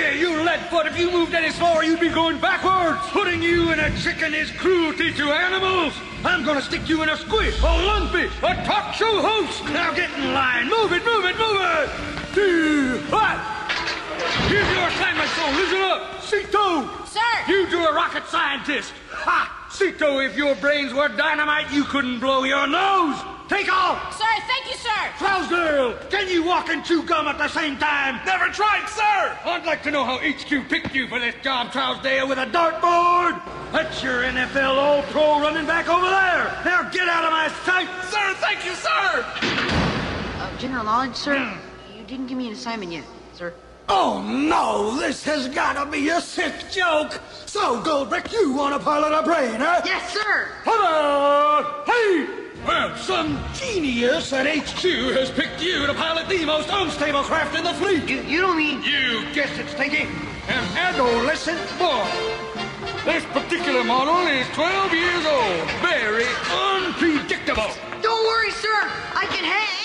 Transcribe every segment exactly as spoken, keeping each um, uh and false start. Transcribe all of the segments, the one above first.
you, you lead-foot. If you moved any slower, you'd be going backwards. Putting you in a chicken is cruelty to animals. I'm gonna stick you in a squid, a lumpy, a talk show host. Now get in line. Move it, move it, move it. Two, what? Here's your assignment, so listen up. Cito. Sir. You do a rocket scientist. Ha! Cito, if your brains were dynamite, you couldn't blow your nose. Take off. Sorry, thank you, sir. Trousdale, can you walk and chew gum at the same time? Never tried, sir. I'd like to know how H Q picked you for this job, Trousdale, with a dartboard. That's your N F L All-Pro running back over there. Now get out of my sight. Sir, thank you, sir. Uh, general knowledge, sir? Mm. You didn't give me an assignment yet, sir. Oh, no, this has got to be a sick joke. So, Goldbrick, you want to pilot a brain, huh? Yes, sir. Hello! Hey! Well, some genius at H Q has picked you to pilot the most unstable craft in the fleet. You, you don't mean... You guessed it, Stinky. An adolescent boy. This particular model is twelve years old. Very unpredictable. Don't worry, sir. I can ha...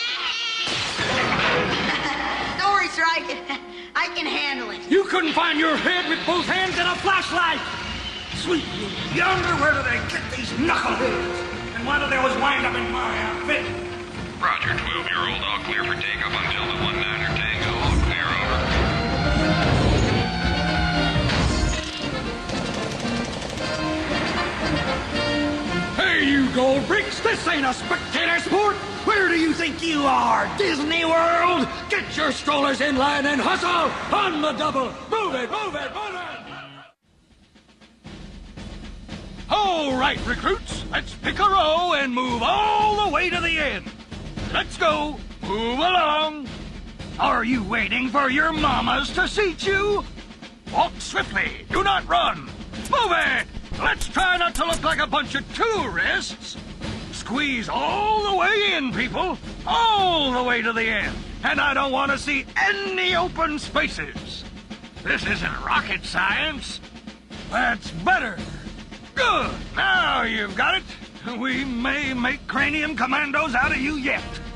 Don't worry, sir. I can... I can handle it. You couldn't find your head with both hands and a flashlight. Sweet yonder, where do they get these knuckleheads? And why do they always wind up in my outfit? Roger, twelve-year-old, all clear for takeoff until the one niner Tango. All clear, over. Hey, you Goldbricks, this ain't a spectator sport. Where do you think you are, Disney World? Get your strollers in line and hustle on the double. Move it, move it, move it. All right, recruits, let's pick a row and move all the way to the end. Let's go. Move along. Are you waiting for your mamas to seat you? Walk swiftly. Do not run. Move it. Let's try not to look like a bunch of tourists. Squeeze all the way in, people. All the way to the end. And I don't want to see any open spaces. This isn't rocket science. That's better. Good. Now you've got it. We may make cranium commandos out of you yet.